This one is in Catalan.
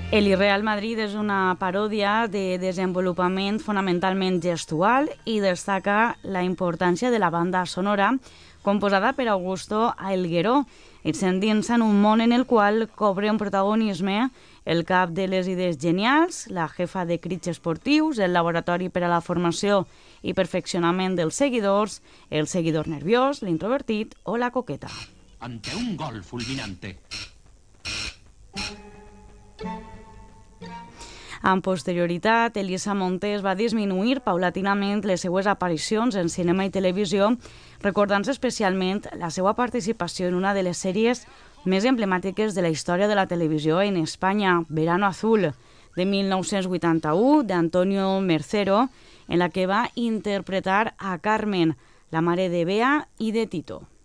El Real Madrid és una paròdia de desenvolupament fonamentalment gestual i destaca la importància de la banda sonora composada per Augusto Algueró i s'endinsa en un món en el qual cobra un protagonisme el cap de les idees genials, la jefa de crits esportius, el laboratori per a la formació i perfeccionament dels seguidors, el seguidor nerviós, l'introvertit o la coqueta. Ante un gol fulminante. Amb posterioritat, Elisa Montes va disminuir paulatinament les seues aparicions en cinema i televisió, recordant-se especialment la seva participació en una de les sèries més emblemàtiques de la història de la televisió en Espanya, Verano Azul, de 1981, d'Antonio Mercero, en la que va interpretar a Carmen, la mare de Bea i de Tito.